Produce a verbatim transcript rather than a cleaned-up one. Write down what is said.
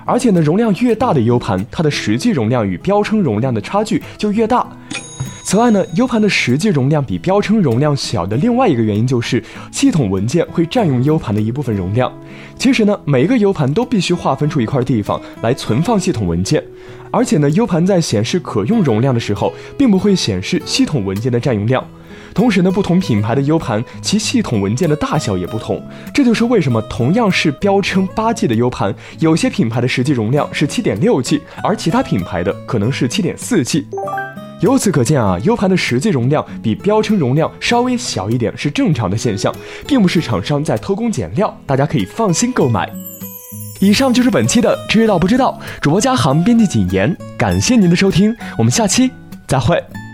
而且呢，容量越大的 U 盘，它的实际容量与标称容量的差距就越大。此外呢 ，U 盘的实际容量比标称容量小的另外一个原因就是系统文件会占用 U 盘的一部分容量。其实呢，每个 U 盘都必须划分出一块地方来存放系统文件，而且呢 ，U 盘在显示可用容量的时候，并不会显示系统文件的占用量。同时呢，不同品牌的 U 盘，其系统文件的大小也不同，这就是为什么同样是标称八 G 的 U 盘，有些品牌的实际容量是 七点六 G， 而其他品牌的可能是 七点四 G。由此可见啊 ，U 盘的实际容量比标称容量稍微小一点是正常的现象，并不是厂商在偷工减料，大家可以放心购买。以上就是本期的知道不知道，主播嘉航，编辑谨言，感谢您的收听，我们下期再会。